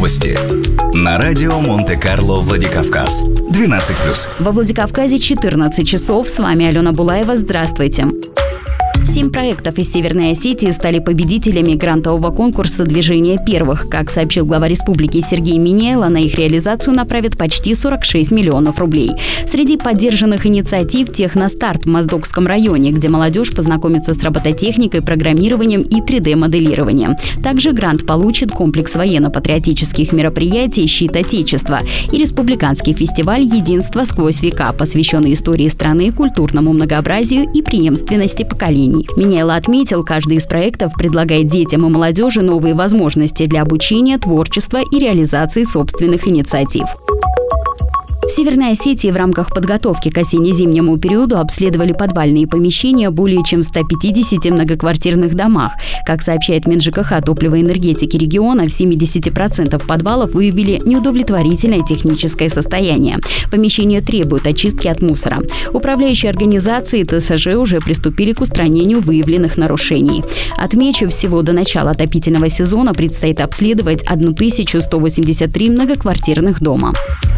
Новости. На радио Монте-Карло Владикавказ. 12+. Во Владикавказе 14 часов. С вами Алена Булаева. Здравствуйте. 7 проектов из Северной Осетии стали победителями грантового конкурса «Движение первых». Как сообщил глава республики Сергей Миняйло, на их реализацию направят почти 46 миллионов рублей. Среди поддержанных инициатив «Техностарт» в Моздокском районе, где молодежь познакомится с робототехникой, программированием и 3D-моделированием. Также грант получит комплекс военно-патриотических мероприятий «Щит Отечества» и республиканский фестиваль «Единство сквозь века», посвященный истории страны, культурному многообразию и преемственности поколений. Миняйло отметил, каждый из проектов предлагает детям и молодежи новые возможности для обучения, творчества и реализации собственных инициатив. В Северной Осетии в рамках подготовки к осенне-зимнему периоду обследовали подвальные помещения более чем в 150 многоквартирных домах. Как сообщает МинЖКХ топливо и энергетики региона, в 70% подвалов выявили неудовлетворительное техническое состояние. Помещения требуют очистки от мусора. Управляющие организации и ТСЖ уже приступили к устранению выявленных нарушений. Отмечу, всего до начала отопительного сезона предстоит обследовать 1183 многоквартирных дома.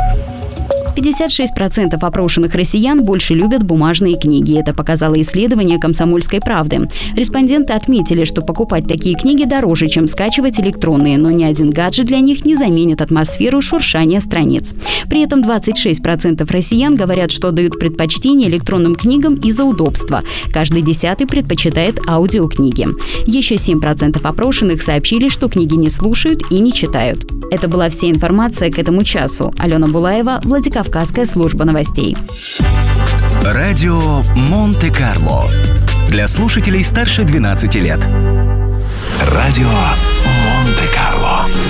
56% опрошенных россиян больше любят бумажные книги. Это показало исследование «Комсомольской правды». Респонденты отметили, что покупать такие книги дороже, чем скачивать электронные, но ни один гаджет для них не заменит атмосферу шуршания страниц. При этом 26% россиян говорят, что дают предпочтение электронным книгам из-за удобства. Каждый 10-й предпочитает аудиокниги. Еще 7% опрошенных сообщили, что книги не слушают и не читают. Это была вся информация к этому часу. Алена Булаева, Владикавказская служба новостей. Радио Монте-Карло. Для слушателей старше 12 лет. Радио